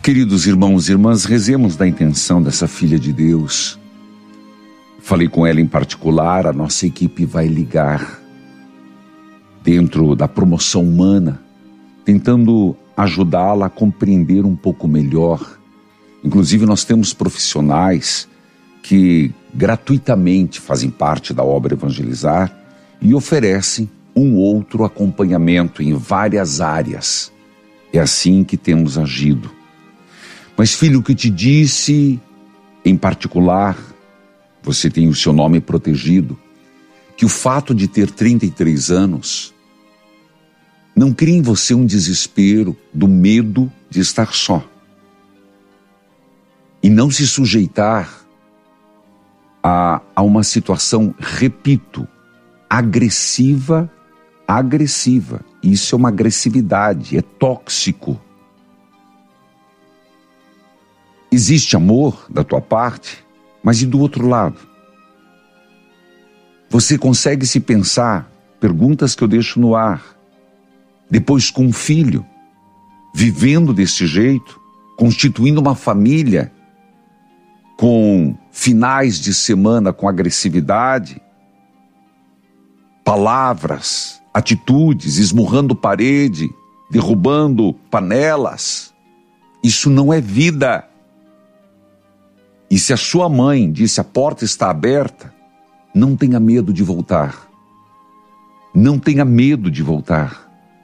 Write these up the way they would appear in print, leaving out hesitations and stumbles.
queridos irmãos e irmãs, rezemos da intenção dessa filha de Deus. Falei com ela em particular, a nossa equipe vai ligar dentro da promoção humana, tentando ajudá-la a compreender um pouco melhor. Inclusive nós temos profissionais que gratuitamente fazem parte da obra Evangelizar e oferecem um outro acompanhamento em várias áreas. É assim que temos agido. Mas filho, o que te disse em particular, você tem o seu nome protegido, que o fato de ter 33 anos não cria em você um desespero do medo de estar só. E não se sujeitar a uma situação, repito, agressiva. Isso é uma agressividade, é tóxico. Existe amor da tua parte, mas e do outro lado? Você consegue se pensar, perguntas que eu deixo no ar, depois com um filho, vivendo desse jeito, constituindo uma família, com finais de semana com agressividade, palavras, atitudes, esmurrando parede, derrubando panelas. Isso não é vida. E se a sua mãe disse a porta está aberta, não tenha medo de voltar. Não tenha medo de voltar.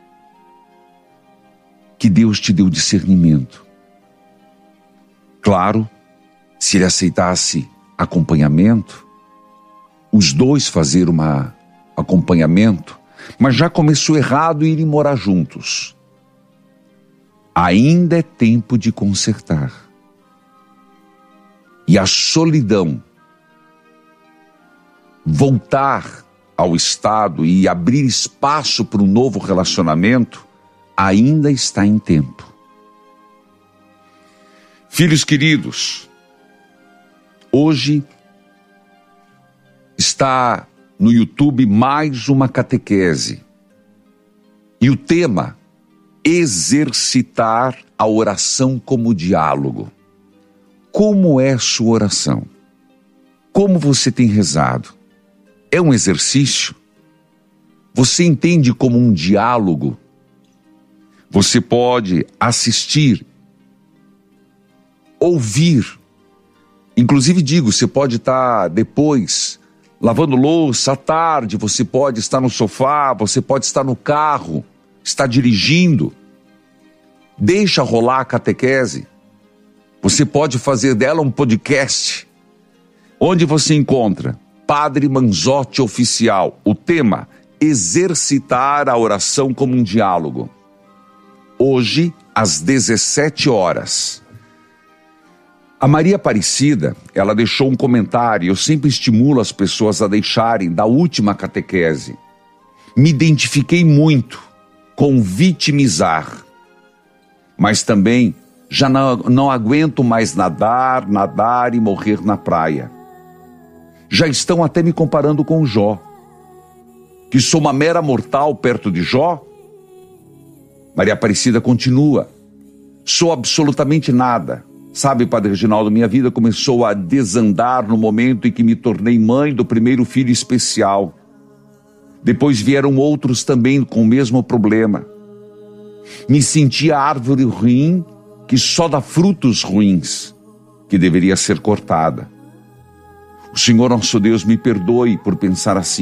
Que Deus te deu discernimento. Claro, se ele aceitasse acompanhamento, os dois fazer um acompanhamento, mas já começou errado irem morar juntos. Ainda é tempo de consertar. E a solidão, voltar ao estado e abrir espaço para um novo relacionamento, ainda está em tempo. Filhos queridos, hoje está no YouTube mais uma catequese. E o tema, exercitar a oração como diálogo. Como é a sua oração? Como você tem rezado? É um exercício? Você entende como um diálogo? Você pode assistir, ouvir. Inclusive digo, você pode estar depois lavando louça à tarde, você pode estar no sofá, você pode estar no carro, está dirigindo. Deixa rolar a catequese. Você pode fazer dela um podcast, onde você encontra Padre Manzotti Oficial. O tema, exercitar a oração como um diálogo. Hoje, às 17 horas. A Maria Aparecida, ela deixou um comentário, eu sempre estimulo as pessoas a deixarem, da última catequese. Me identifiquei muito com vitimizar, mas também já não aguento mais nadar e morrer na praia. Já estão até me comparando com Jó, que sou uma mera mortal perto de Jó. Maria Aparecida continua, sou absolutamente nada. Sabe, Padre Reginaldo, minha vida começou a desandar no momento em que me tornei mãe do primeiro filho especial. Depois vieram outros também com o mesmo problema. Me sentia árvore ruim que só dá frutos ruins, que deveria ser cortada. O Senhor nosso Deus me perdoe por pensar assim.